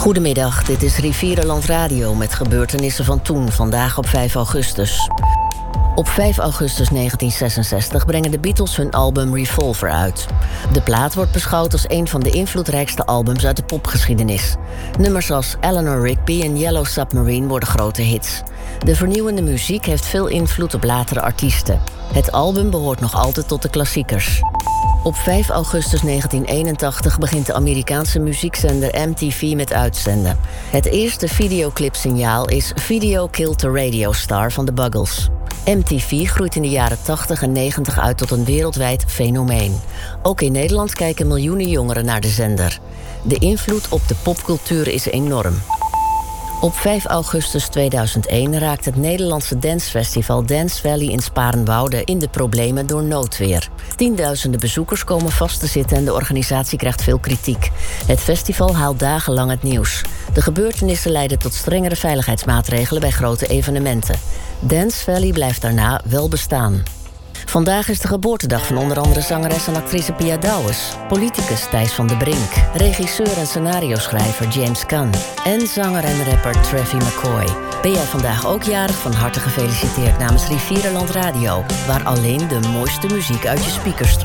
Goedemiddag, dit is Rivierenland Radio met gebeurtenissen van toen, vandaag op 5 augustus. Op 5 augustus 1966 brengen de Beatles hun album Revolver uit. De plaat wordt beschouwd als een van de invloedrijkste albums uit de popgeschiedenis. Nummers als Eleanor Rigby en Yellow Submarine worden grote hits. De vernieuwende muziek heeft veel invloed op latere artiesten. Het album behoort nog altijd tot de klassiekers. Op 5 augustus 1981 begint de Amerikaanse muziekzender MTV met uitzenden. Het eerste videoclipsignaal is Video Killed the Radio Star van de Buggles. MTV groeit in de jaren 80 en 90 uit tot een wereldwijd fenomeen. Ook in Nederland kijken miljoenen jongeren naar de zender. De invloed op de popcultuur is enorm. Op 5 augustus 2001 raakt het Nederlandse dancefestival Dance Valley in Sparenwoude in de problemen door noodweer. Tienduizenden bezoekers komen vast te zitten en de organisatie krijgt veel kritiek. Het festival haalt dagenlang het nieuws. De gebeurtenissen leiden tot strengere veiligheidsmaatregelen bij grote evenementen. Dance Valley blijft daarna wel bestaan. Vandaag is de geboortedag van onder andere zangeres en actrice Pia Douwes, politicus Thijs van de Brink, regisseur en scenario-schrijver James Caan en zanger en rapper Travis McCoy. Ben jij vandaag ook jarig? Van harte gefeliciteerd namens Rivierenland Radio, waar alleen de mooiste muziek uit je speakers stroomt.